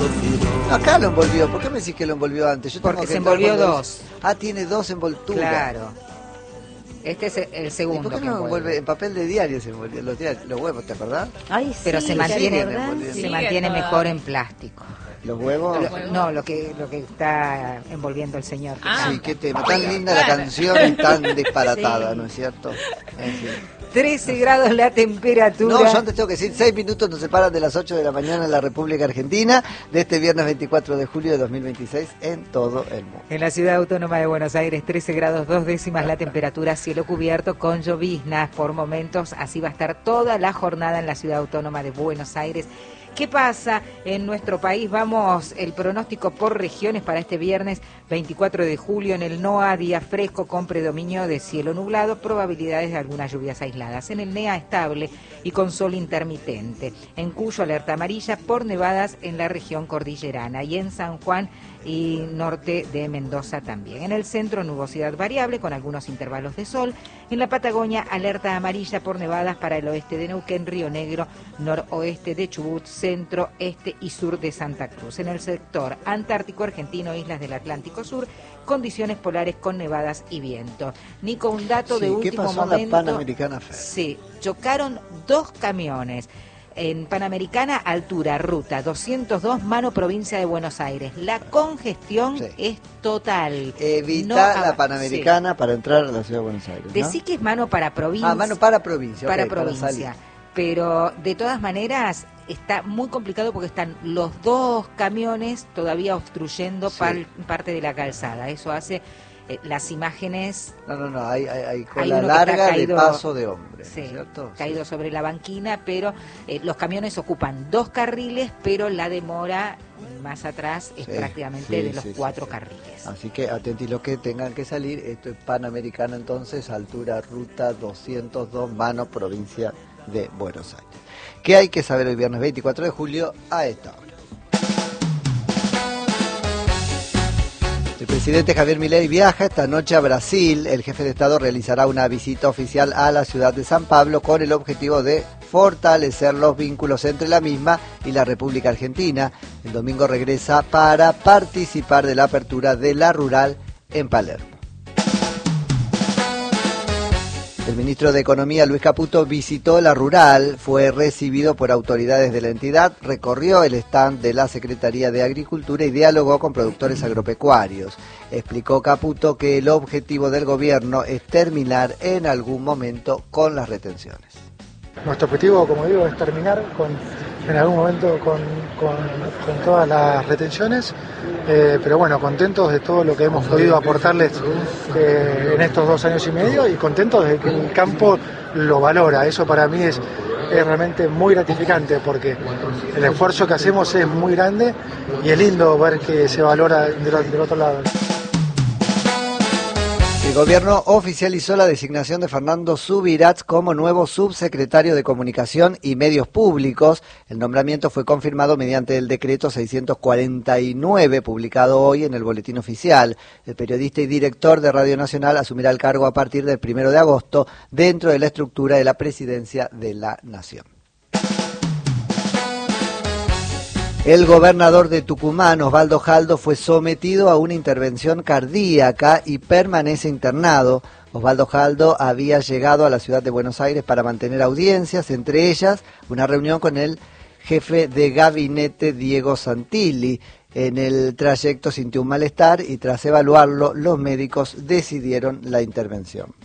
Acá lo envolvió. ¿Por qué me decís que lo envolvió antes? Porque se envolvió dos. Ah, tiene dos envolturas. Claro. Este es el segundo. ¿Y por qué no envuelve? En papel de diario se envolvió los huevos, ¿te acordás? Ay, sí, pero se mantiene sí, mejor en plástico. ¿Los huevos? No, lo que está envolviendo el señor. Sí, qué tema. Tan linda la canción y tan disparatada, sí. ¿No es cierto? 13 grados la temperatura. No, yo antes tengo que decir, 6 minutos nos separan de las 8 de la mañana en la República Argentina, de este viernes 24 de julio de 2026 en todo el mundo. En la Ciudad Autónoma de Buenos Aires, 13 grados 2 décimas la temperatura, cielo cubierto con lloviznas por momentos. Así va a estar toda la jornada en la Ciudad Autónoma de Buenos Aires. ¿Qué pasa en nuestro país? Vamos, el pronóstico por regiones para este viernes 24 de julio. En el NOA, día fresco con predominio de cielo nublado, probabilidades de algunas lluvias aisladas. En el NEA, estable y con sol intermitente. En Cuyo, alerta amarilla por nevadas en la región cordillerana. Y en San Juan y norte de Mendoza también. En el centro, nubosidad variable con algunos intervalos de sol. En la Patagonia, alerta amarilla por nevadas para el oeste de Neuquén, Río Negro, noroeste de Chubut, centro, este y sur de Santa Cruz. En el sector antártico argentino, islas del Atlántico Sur, condiciones polares con nevadas y viento. Nico, un dato de último momento. ¿Qué pasó en la Panamericana Fer? Sí, chocaron dos camiones. En Panamericana, altura, ruta 202, Mano, provincia de Buenos Aires. La congestión es total. Evita la Panamericana para entrar a la ciudad de Buenos Aires, ¿no? Decí que es mano para provincia. Ah, mano para provincia. Para provincia. Pero de todas maneras está muy complicado porque están los dos camiones todavía obstruyendo parte de la calzada. Eso hace las imágenes. No, hay cola larga caído, de paso de hombre, sí, ¿cierto? Caído sobre la banquina, pero los camiones ocupan dos carriles, pero la demora más atrás es prácticamente de los cuatro carriles. Así que atentos los que tengan que salir. Esto es Panamericana entonces, altura, ruta 202, Mano, provincia de Buenos Aires. ¿Qué hay que saber hoy viernes 24 de julio a esta hora? El presidente Javier Milei viaja esta noche a Brasil. El jefe de Estado realizará una visita oficial a la ciudad de San Pablo con el objetivo de fortalecer los vínculos entre la misma y la República Argentina. El domingo regresa para participar de la apertura de la Rural en Palermo. El ministro de Economía, Luis Caputo, visitó la Rural, fue recibido por autoridades de la entidad, recorrió el stand de la Secretaría de Agricultura y dialogó con productores agropecuarios. Explicó Caputo que el objetivo del gobierno es terminar en algún momento con las retenciones. Nuestro objetivo, como digo, es terminar en algún momento con todas las retenciones, pero bueno, contentos de todo lo que hemos podido aportarles en estos 2 años y medio y contentos de que el campo lo valora. Eso para mí es realmente muy gratificante porque el esfuerzo que hacemos es muy grande y es lindo ver que se valora del otro lado. El gobierno oficializó la designación de Fernando Subirats como nuevo subsecretario de Comunicación y Medios Públicos. El nombramiento fue confirmado mediante el decreto 649, publicado hoy en el Boletín Oficial. El periodista y director de Radio Nacional asumirá el cargo a partir del 1 de agosto dentro de la estructura de la Presidencia de la Nación. El gobernador de Tucumán, Osvaldo Jaldo, fue sometido a una intervención cardíaca y permanece internado. Osvaldo Jaldo había llegado a la ciudad de Buenos Aires para mantener audiencias, entre ellas una reunión con el jefe de gabinete, Diego Santilli. En el trayecto sintió un malestar y tras evaluarlo, los médicos decidieron la intervención.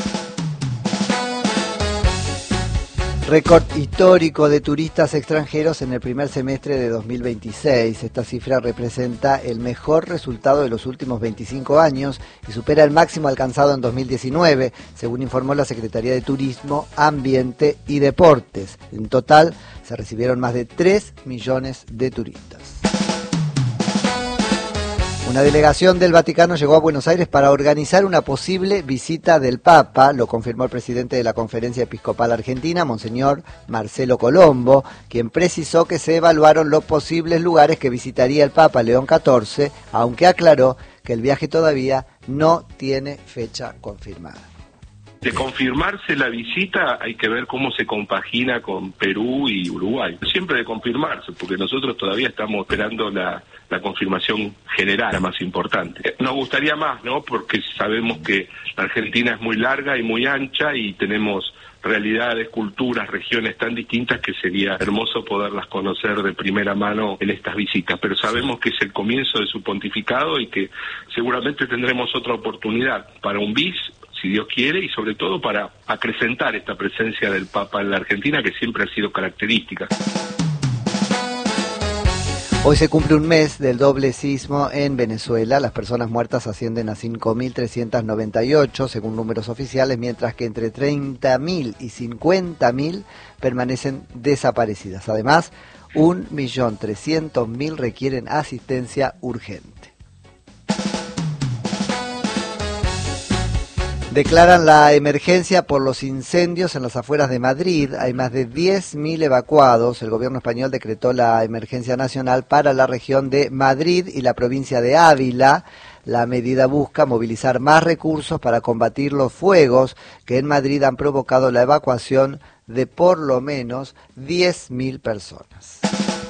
Récord histórico de turistas extranjeros en el primer semestre de 2026. Esta cifra representa el mejor resultado de los últimos 25 años y supera el máximo alcanzado en 2019, según informó la Secretaría de Turismo, Ambiente y Deportes. En total, se recibieron más de 3 millones de turistas. Una delegación del Vaticano llegó a Buenos Aires para organizar una posible visita del Papa, lo confirmó el presidente de la Conferencia Episcopal Argentina, Monseñor Marcelo Colombo, quien precisó que se evaluaron los posibles lugares que visitaría el Papa León XIV, aunque aclaró que el viaje todavía no tiene fecha confirmada. De confirmarse la visita, hay que ver cómo se compagina con Perú y Uruguay. Siempre de confirmarse, porque nosotros todavía estamos esperando la confirmación general, la más importante. Nos gustaría más, ¿no? Porque sabemos que la Argentina es muy larga y muy ancha y tenemos realidades, culturas, regiones tan distintas que sería hermoso poderlas conocer de primera mano en estas visitas, pero sabemos que es el comienzo de su pontificado y que seguramente tendremos otra oportunidad para un bis, si Dios quiere, y sobre todo para acrecentar esta presencia del Papa en la Argentina, que siempre ha sido característica. Hoy se cumple un mes del doble sismo en Venezuela. Las personas muertas ascienden a 5.398, según números oficiales, mientras que entre 30.000 y 50.000 permanecen desaparecidas. Además, 1.300.000 requieren asistencia urgente. Declaran la emergencia por los incendios en las afueras de Madrid. Hay más de 10.000 evacuados. El gobierno español decretó la emergencia nacional para la región de Madrid y la provincia de Ávila. La medida busca movilizar más recursos para combatir los fuegos que en Madrid han provocado la evacuación de por lo menos 10.000 personas.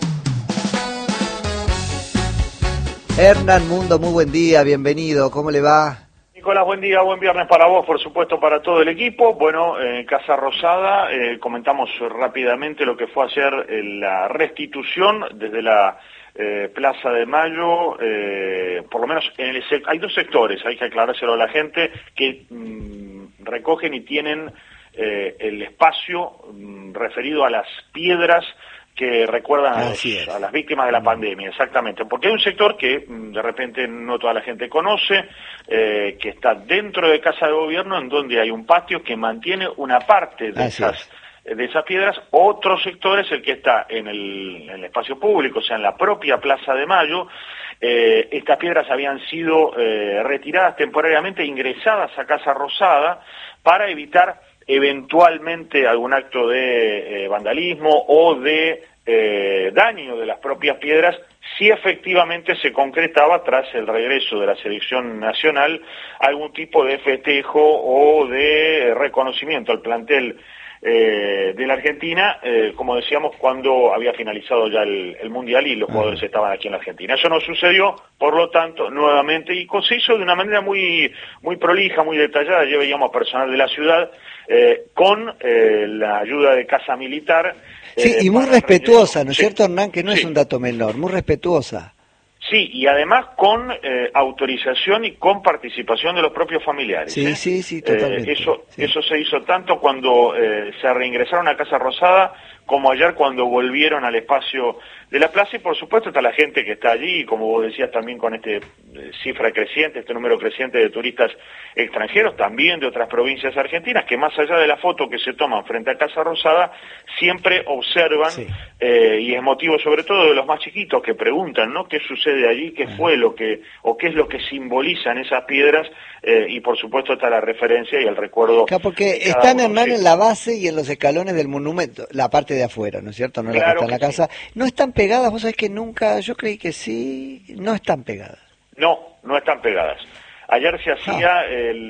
Hernán Mundo, muy buen día, bienvenido. ¿Cómo le va? Nicolás, buen día, buen viernes para vos, por supuesto para todo el equipo. Bueno, Casa Rosada, comentamos rápidamente lo que fue ayer la restitución desde la Plaza de Mayo, por lo menos hay dos sectores, hay que aclarárselo a la gente, que recogen y tienen el espacio referido a las piedras que recuerdan a las víctimas de la pandemia, exactamente, porque hay un sector que de repente no toda la gente conoce, que está dentro de Casa de Gobierno, en donde hay un patio que mantiene una parte de esas piedras. Otro sector es el que está en el espacio público, o sea, en la propia Plaza de Mayo. Estas piedras habían sido retiradas temporariamente, ingresadas a Casa Rosada, para evitar eventualmente algún acto de vandalismo o de daño de las propias piedras, si efectivamente se concretaba tras el regreso de la selección nacional algún tipo de festejo o de reconocimiento al plantel de la Argentina, como decíamos, cuando había finalizado ya el Mundial y los jugadores estaban aquí en la Argentina. Eso no sucedió, por lo tanto, nuevamente, y se hizo de una manera muy prolija, muy detallada. Ya veíamos personal de la ciudad con la ayuda de Casa Militar. Sí, y muy respetuosa, ¿no es cierto, Hernán? Que no es un dato menor, muy respetuosa. Sí, y además con autorización y con participación de los propios familiares. Sí, totalmente. Eso se hizo tanto cuando se reingresaron a Casa Rosada, como ayer cuando volvieron al espacio de la plaza, y por supuesto está la gente que está allí, como vos decías también con cifra creciente, este número creciente de turistas extranjeros, también de otras provincias argentinas, que más allá de la foto que se toman frente a Casa Rosada, siempre observan, y es motivo sobre todo de los más chiquitos que preguntan, ¿no? ¿Qué sucede allí? ¿Qué fue qué es lo que simbolizan esas piedras? Y por supuesto está la referencia y el recuerdo. Claro, porque están, Hernán, en la base y en los escalones del monumento, la parte de afuera, ¿no es cierto? No, claro, la que está en la casa. No están pegadas, vos sabés que nunca, yo creí que sí, no están pegadas. No están pegadas. Ayer se hacía,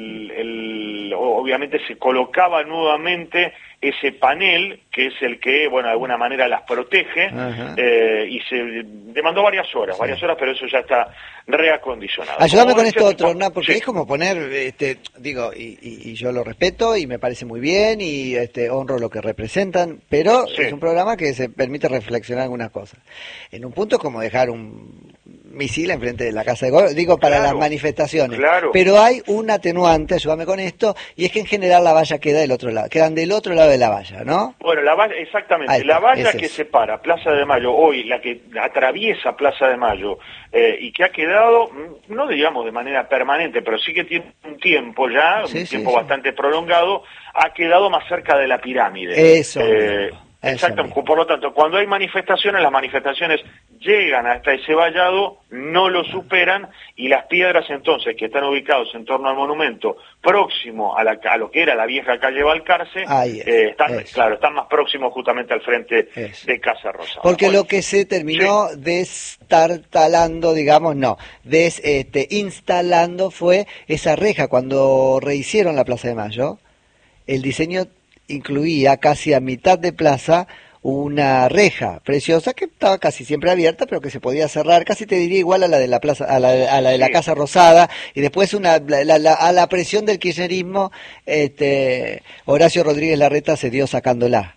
obviamente se colocaba nuevamente ese panel, que es el que, bueno, de alguna manera las protege, y se demandó varias horas, pero eso ya está reacondicionado. Ayúdame con esto otro, Hernán, porque es como poner, y yo lo respeto y me parece muy bien y honro lo que representan, pero es un programa que se permite reflexionar algunas cosas. En un punto es como dejar un misil enfrente de la Casa de Gobierno, para las manifestaciones, pero hay un atenuante, ayúdame con esto, y es que en general la valla quedan del otro lado de la valla, ¿no? Bueno, la valla, exactamente, la valla que separa Plaza de Mayo, hoy la que atraviesa Plaza de Mayo, y que ha quedado, no digamos de manera permanente, pero sí que tiene un tiempo ya, tiempo bastante prolongado, ha quedado más cerca de la pirámide. Exactamente, por lo tanto, cuando hay manifestaciones, las manifestaciones llegan hasta ese vallado, no lo superan, y las piedras entonces que están ubicados en torno al monumento, próximo a lo que era la vieja calle Balcarce, están más próximos justamente al frente de Casa Rosada. Porque lo que se terminó destartalando, digamos, instalando fue esa reja cuando rehicieron la Plaza de Mayo. el diseño incluía casi a mitad de plaza una reja preciosa que estaba casi siempre abierta, pero que se podía cerrar, casi te diría igual a la de la plaza, a la de la Casa Rosada, y después a la presión del kirchnerismo, Horacio Rodríguez Larreta se dio sacándola.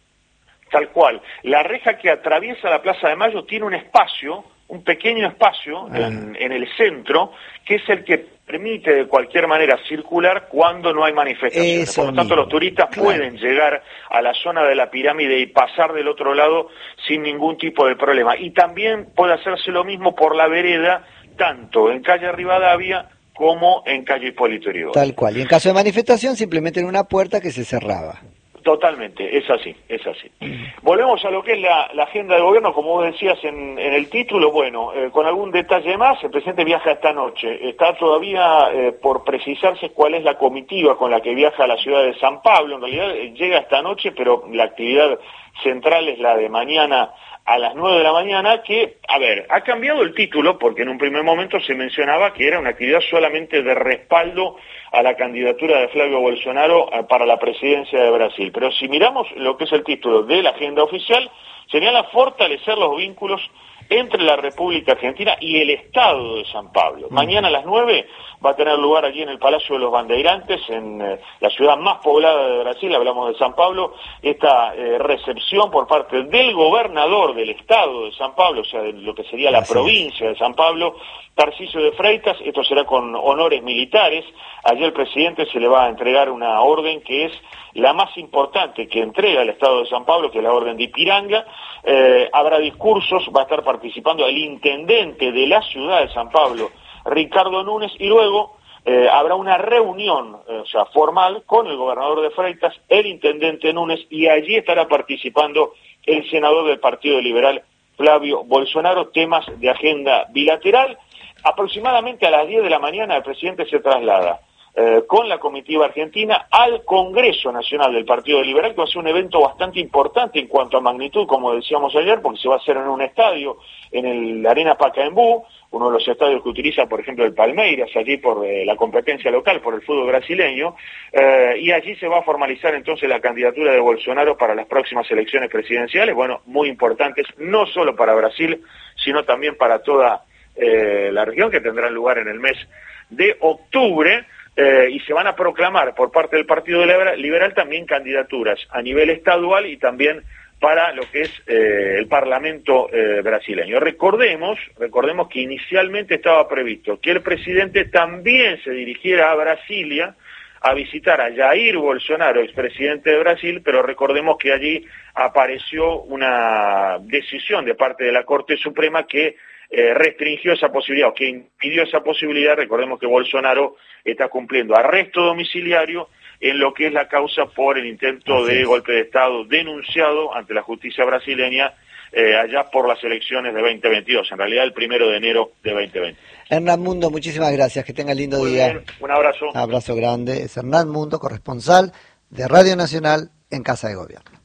Tal cual. La reja que atraviesa la Plaza de Mayo tiene un espacio, un pequeño espacio en el centro, que es el que permite de cualquier manera circular cuando no hay manifestaciones. Eso Por lo tanto, mismo, los turistas pueden llegar a la zona de la pirámide y pasar del otro lado sin ningún tipo de problema. Y también puede hacerse lo mismo por la vereda, tanto en calle Rivadavia como en calle Hipólito Yrigoyen. Tal cual. Y en caso de manifestación, simplemente en una puerta que se cerraba. Totalmente, es así, es así. Volvemos a lo que es la agenda de gobierno, como vos decías en el título, bueno, con algún detalle más, el presidente viaja esta noche. Está todavía por precisarse cuál es la comitiva con la que viaja a la ciudad de San Pablo. En realidad llega esta noche, pero la actividad central es la de mañana a las 9 de la mañana, que, a ver, ha cambiado el título, porque en un primer momento se mencionaba que era una actividad solamente de respaldo a la candidatura de Flavio Bolsonaro para la presidencia de Brasil. Pero si miramos lo que es el título de la agenda oficial, señala fortalecer los vínculos entre la República Argentina y el Estado de San Pablo. Mañana a las 9 va a tener lugar allí en el Palacio de los Bandeirantes, en la ciudad más poblada de Brasil, hablamos de San Pablo, esta recepción por parte del gobernador del Estado de San Pablo, o sea, de lo que sería la provincia de San Pablo, Tarcisio de Freitas. Esto será con honores militares. Allí el presidente se le va a entregar una orden que es la más importante que entrega el Estado de San Pablo, que es la orden de Ipiranga. Habrá discursos, va a estar participando el intendente de la ciudad de San Pablo, Ricardo Núñez, y luego habrá una reunión, o sea, formal, con el gobernador de Freitas, el intendente Núñez, y allí estará participando el senador del Partido Liberal, Flavio Bolsonaro. Temas de agenda bilateral. Aproximadamente a las 10 de la mañana el presidente se traslada con la comitiva argentina al Congreso Nacional del Partido Liberal, que va a ser un evento bastante importante en cuanto a magnitud, como decíamos ayer, porque se va a hacer en un estadio, en el Arena Pacaembu, uno de los estadios que utiliza, por ejemplo, el Palmeiras, allí por la competencia local, por el fútbol brasileño, y allí se va a formalizar entonces la candidatura de Bolsonaro para las próximas elecciones presidenciales, bueno, muy importantes, no solo para Brasil, sino también para toda la región, que tendrán lugar en el mes de octubre. Y se van a proclamar por parte del Partido Liberal también candidaturas a nivel estadual y también para lo que es el Parlamento brasileño. Recordemos que inicialmente estaba previsto que el presidente también se dirigiera a Brasilia a visitar a Jair Bolsonaro, expresidente de Brasil, pero recordemos que allí apareció una decisión de parte de la Corte Suprema que restringió esa posibilidad, o que impidió esa posibilidad. Recordemos que Bolsonaro está cumpliendo arresto domiciliario en lo que es la causa por el intento de golpe de Estado denunciado ante la justicia brasileña allá por las elecciones de 2022, en realidad el 1 de enero de 2020. Hernán Mundo, muchísimas gracias, que tenga lindo Muy día. bien, un abrazo. Un abrazo grande. Es Hernán Mundo, corresponsal de Radio Nacional en Casa de Gobierno.